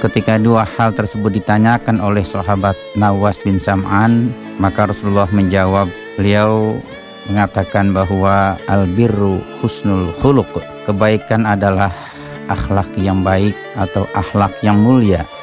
ketika dua hal tersebut ditanyakan oleh sahabat Nawas bin Sam'an, maka Rasulullah menjawab, beliau mengatakan bahwa albirru husnul khuluq, kebaikan adalah akhlak yang baik atau akhlak yang mulia.